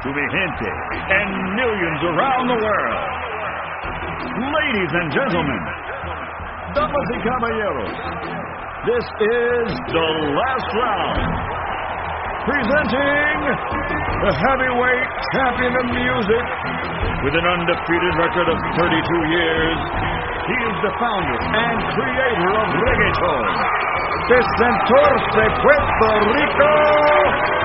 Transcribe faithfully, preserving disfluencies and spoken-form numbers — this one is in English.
to mi gente and millions around the world. Ladies and gentlemen, damas y caballeros, this is the last round. Presenting the heavyweight champion of music with an undefeated record of thirty-two years. He is the founder and creator of reggaeton, de Santurce, Puerto Rico,